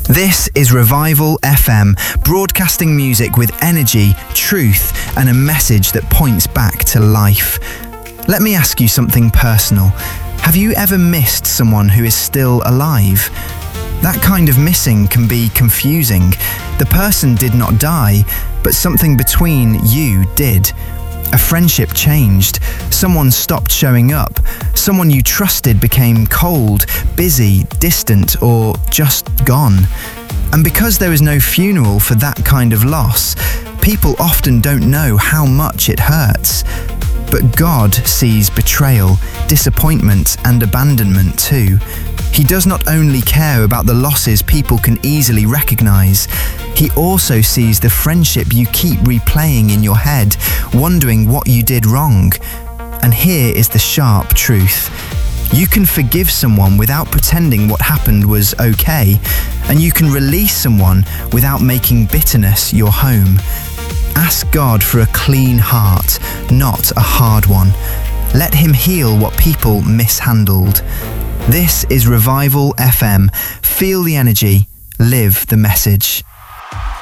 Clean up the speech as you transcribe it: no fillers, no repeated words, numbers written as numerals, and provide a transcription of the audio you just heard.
This is Revival FM, broadcasting music with energy, truth, and a message that points back to life. Let me ask you something personal. Have you ever missed someone who is still alive? That kind of missing can be confusing. The person did not die, but something between you did. A friendship changed. Someone stopped showing up. Someone you trusted became cold, busy, distant, or just gone. And because there is no funeral for that kind of loss, people often don't know how much it hurts. But God sees betrayal, disappointment, and abandonment too. He does not only care about the losses people can easily recognize, He also sees the friendship you keep replaying in your head, wondering what you did wrong. And here is the sharp truth. You can forgive someone without pretending what happened was okay, and you can release someone without making bitterness your home. Ask God for a clean heart, not a hard one. Let Him heal what people mishandled. This is Revival FM. Feel the energy, live the message.